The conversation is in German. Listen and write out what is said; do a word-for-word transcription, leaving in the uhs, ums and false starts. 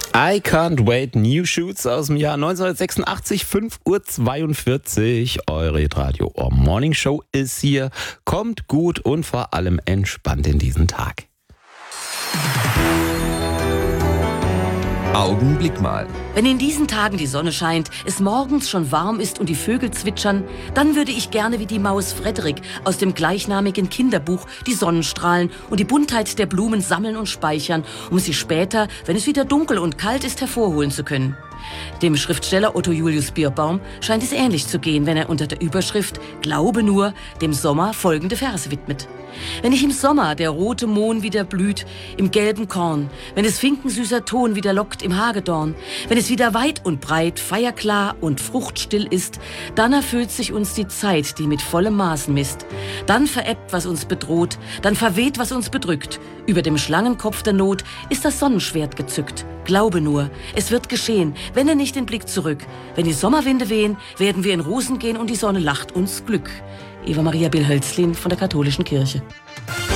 I Can't Wait, New Shoots aus dem Jahr neunzehnhundertsechsundachtzig, fünf Uhr zweiundvierzig. Eure Radio Ohr Morning Show ist hier. Kommt gut und vor allem entspannt in diesen Tag. Augenblick mal. Wenn in diesen Tagen die Sonne scheint, es morgens schon warm ist und die Vögel zwitschern, dann würde ich gerne wie die Maus Frederik aus dem gleichnamigen Kinderbuch die Sonnenstrahlen und die Buntheit der Blumen sammeln und speichern, um sie später, wenn es wieder dunkel und kalt ist, hervorholen zu können. Dem Schriftsteller Otto Julius Bierbaum scheint es ähnlich zu gehen, wenn er unter der Überschrift »Glaube nur« dem Sommer folgende Verse widmet. Wenn ich im Sommer der rote Mohn wieder blüht, im gelben Korn, wenn es finkensüßer Ton wieder lockt im Hagedorn, wenn es wieder weit und breit, feierklar und fruchtstill ist, dann erfüllt sich uns die Zeit, die mit vollem Maßen misst. Dann verebbt, was uns bedroht, dann verweht, was uns bedrückt. Über dem Schlangenkopf der Not ist das Sonnenschwert gezückt. Glaube nur, es wird geschehen, wende nicht den Blick zurück. Wenn die Sommerwinde wehen, werden wir in Rosen gehen und die Sonne lacht uns Glück. Eva Maria Bill-Hölzlin von der Katholischen Kirche.